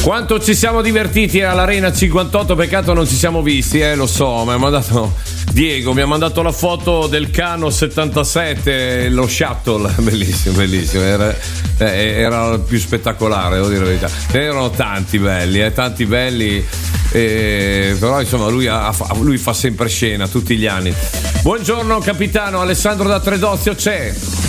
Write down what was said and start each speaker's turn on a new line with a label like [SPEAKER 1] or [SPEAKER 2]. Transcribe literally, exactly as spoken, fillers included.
[SPEAKER 1] Quanto ci siamo divertiti all'Arena cinquantotto, peccato non ci siamo visti, eh, lo so, mi ha mandato Diego, mi ha mandato la foto del Cano settantasette, lo shuttle, bellissimo, bellissimo, era, eh, era il più spettacolare, devo dire la verità. Ce n'erano tanti belli, eh, tanti belli, eh, però insomma lui, ha, lui fa sempre scena tutti gli anni. Buongiorno capitano, Alessandro da Tredozio c'è.